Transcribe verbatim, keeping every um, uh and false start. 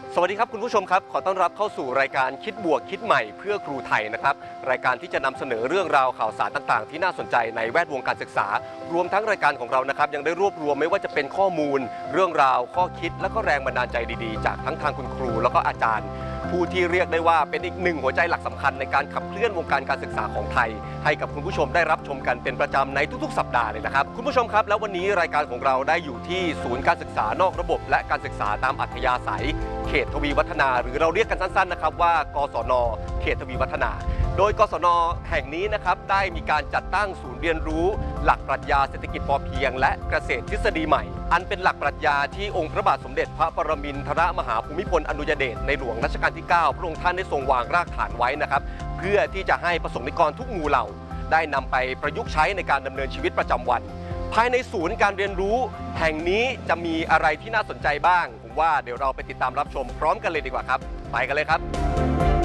สวัสดีครับคุณผู้ชมครับขอต้อนรับเข้าสู่รายการคิดบวกคิดใหม่เพื่อครูไทยนะครับรายการที่จะนำเสนอเรื่องราวข่าวสารต่างๆที่น่าสนใจในแวดวงการศึกษารวมทั้งรายการของเรานะครับยังได้รวบรวมไม่ว่าจะเป็นข้อมูลเรื่องราวข้อคิดและก็แรงบันดาลใจดีๆจากทั้งทางคุณครูแล้วก็อาจารย์ผู้ที่เรียกได้ว่าเป็นอีกหนึ่งหัวใจหลักสำคัญในการขับเคลื่อนวงการการศึกษาของไทยให้กับคุณผู้ชมได้รับชมกันเป็นประจำในทุกๆสัปดาห์เลยนะครับคุณผู้ชมครับแล้ววันนี้รายการของเราได้อยู่ที่ศูนย์การศึกษานอกระบบและการศึกษาตามอัธยาศัยเขตทวีวัฒนาหรือเราเรียกกันสั้นๆนะครับว่ากศน.เขตทวีวัฒนาโดยกศน.แห่งนี้นะครับได้มีการจัดตั้งศูนย์เรียนรู้หลักปรัชญาเศรษฐกิจพอเพียงและเกษตรทฤษฎีใหม่อันเป็นหลักปรัชญาที่องค์พระบาทสมเด็จพระปรมินทรมหาภูมิพลอดุลยเดชในหลวงรัชกาลที่เก้าพระองค์ท่านได้ทรงวางรากฐานไว้นะครับเพื่อที่จะให้ประสงค์นิกรทุกหมู่เหล่าได้นำไปประยุกต์ใช้ในการดำเนินชีวิตประจำวันภายในศูนย์การเรียนรู้แห่งนี้จะมีอะไรที่น่าสนใจบ้างผมว่าเดี๋ยวเราไปติดตามรับชมพร้อมกันเลยดีกว่าครับไปกันเลยครับ